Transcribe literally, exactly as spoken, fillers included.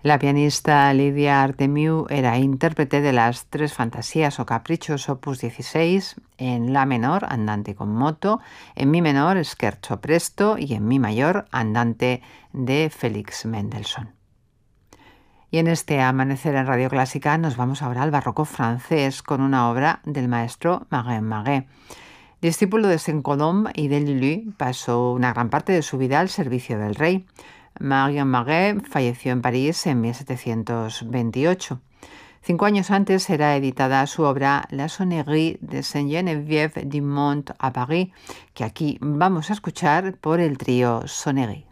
La pianista Lydia Artemiu era intérprete de las tres fantasías o caprichos opus dieciséis en la menor, Andante con moto, en mi menor, Scherzo presto y en mi mayor, Andante de Félix Mendelssohn. Y en este amanecer en Radio Clásica nos vamos ahora al barroco francés con una obra del maestro Marin Marais. Discípulo de Saint-Colombe y de Lully, pasó una gran parte de su vida al servicio del rey. Marin Marais falleció en París en mil setecientos veintiocho. Cinco años antes era editada su obra La Sonnerie de Saint-Geneviève du Mont à Paris, que aquí vamos a escuchar por el trío Sonnerie.